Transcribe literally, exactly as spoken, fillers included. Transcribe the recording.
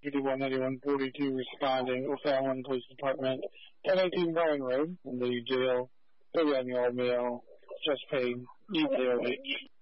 eighty-one ninety-one forty-two responding, O'Fallon Police Department, ten eighteen Bryan Road, in the jail, thirty-nine-year-old male, chest pain, E K O H.